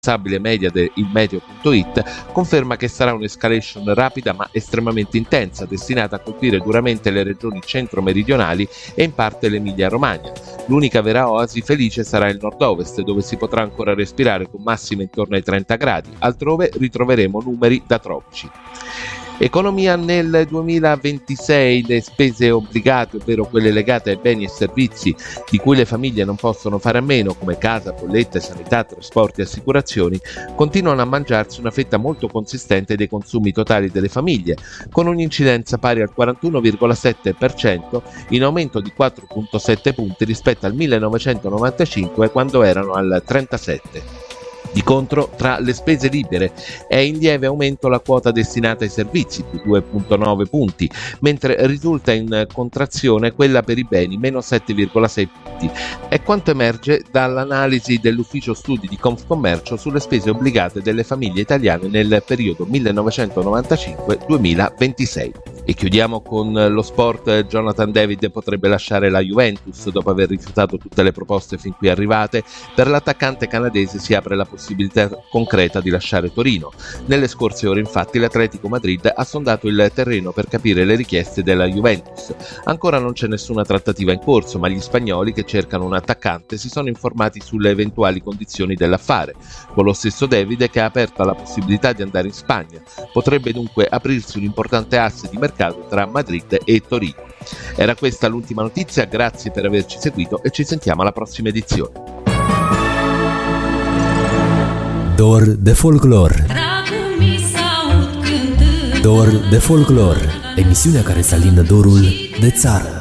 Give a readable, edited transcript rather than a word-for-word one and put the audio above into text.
media del Meteo.it conferma che sarà un'escalation rapida ma estremamente intensa, destinata a colpire duramente le regioni centro-meridionali e in parte l'Emilia-Romagna. L'unica vera oasi felice sarà il nord-ovest, dove si potrà ancora respirare con massime intorno ai 30 gradi, altrove ritroveremo numeri da tropici. Economia nel 2026, le spese obbligate, ovvero quelle legate ai beni e servizi di cui le famiglie non possono fare a meno, come casa, bollette, sanità, trasporti e assicurazioni, continuano a mangiarsi una fetta molto consistente dei consumi totali delle famiglie, con un'incidenza pari al 41,7%, in aumento di 4,7 punti rispetto al 1995, quando erano al 37%. Di contro, tra le spese libere è in lieve aumento la quota destinata ai servizi, più 2,9 punti, mentre risulta in contrazione quella per i beni, meno 7,6 punti. È quanto emerge dall'analisi dell'ufficio studi di Confcommercio sulle spese obbligate delle famiglie italiane nel periodo 1995-2026. E chiudiamo con lo sport. Jonathan David potrebbe lasciare la Juventus dopo aver rifiutato tutte le proposte fin qui arrivate. Per l'attaccante canadese si apre la possibilità concreta di lasciare Torino. Nelle scorse ore infatti l'Atletico Madrid ha sondato il terreno per capire le richieste della Juventus. Ancora non c'è nessuna trattativa in corso, ma gli spagnoli che cercano un attaccante si sono informati sulle eventuali condizioni dell'affare, con lo stesso David che ha aperto la possibilità di andare in Spagna. Potrebbe dunque aprirsi un importante asse di mercato tra Madrid e Torino. Era questa l'ultima notizia, grazie per averci seguito e ci sentiamo alla prossima edizione. Dor de folclor. Dor de folclor, emisiunea care să alină dorul de țară.